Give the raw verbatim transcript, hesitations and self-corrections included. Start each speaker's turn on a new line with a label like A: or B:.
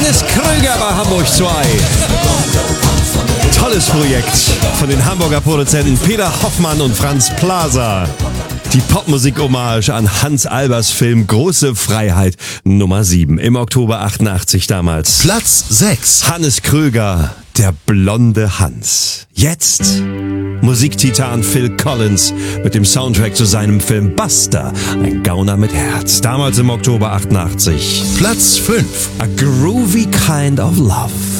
A: Hannes Kröger bei Hamburg zwei. Tolles Projekt von den Hamburger Produzenten Peter Hoffmann und Franz Plaza. Die Popmusik-Hommage an Hans Albers Film Große Freiheit Nummer sieben im Oktober achtundachtzig damals.
B: Platz sechs.
A: Hannes Kröger, der blonde Hans. Jetzt Musiktitan Phil Collins mit dem Soundtrack zu seinem Film Buster, ein Gauner mit Herz. Damals im Oktober achtundachtzig.
B: Platz fünf.
A: A Groovy Kind of Love.